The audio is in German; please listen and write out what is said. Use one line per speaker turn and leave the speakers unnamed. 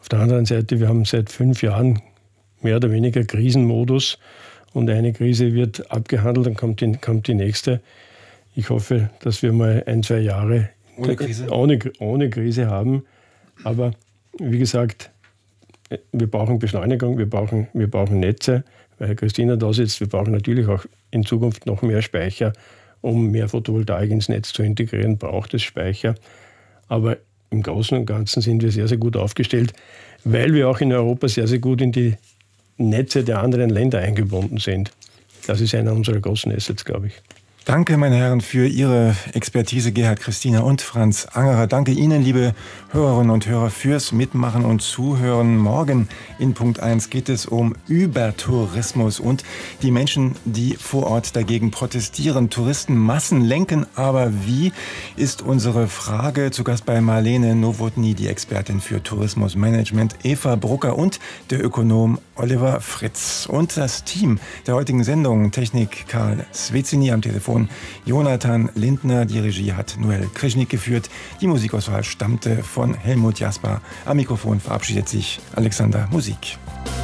Auf der anderen Seite, wir haben seit 5 Jahren mehr oder weniger Krisenmodus und eine Krise wird abgehandelt, dann kommt die nächste. Ich hoffe, dass wir mal 1-2 Jahre ohne Krise haben. Aber wie gesagt, wir brauchen Beschleunigung, wir brauchen Netze, weil Christina da sitzt. Wir brauchen natürlich auch in Zukunft noch mehr Speicher. Um mehr Photovoltaik ins Netz zu integrieren, braucht es Speicher. Aber im Großen und Ganzen sind wir sehr, sehr gut aufgestellt, weil wir auch in Europa sehr, sehr gut in die Netze der anderen Länder eingebunden sind. Das ist einer unserer großen Assets, glaube ich.
Danke, meine Herren, für Ihre Expertise, Gerhard, Christina und Franz Angerer. Danke Ihnen, liebe Hörerinnen und Hörer, fürs Mitmachen und Zuhören. Morgen in Punkt 1 geht es um Übertourismus und die Menschen, die vor Ort dagegen protestieren. Touristenmassen lenken aber wie, ist unsere Frage. Zu Gast bei Marlene Nowotny, die Expertin für Tourismusmanagement, Eva Brucker und der Ökonom Oliver Fritz. Und das Team der heutigen Sendung, Technik Karl Svezini am Telefon, Jonathan Lindner, die Regie hat Noel Krischnik geführt. Die Musikauswahl stammte von Helmut Jasper. Am Mikrofon verabschiedet sich Alexander Musik.